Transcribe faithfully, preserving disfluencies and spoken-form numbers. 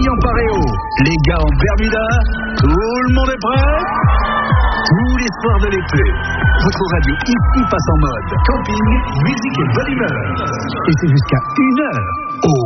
filles en paréo, les gars en Bermuda, tout le monde est prêt? Tous les soirs de l'été, votre radio ici passe en mode camping, musique et bonne humeur. Et c'est jusqu'à une heure au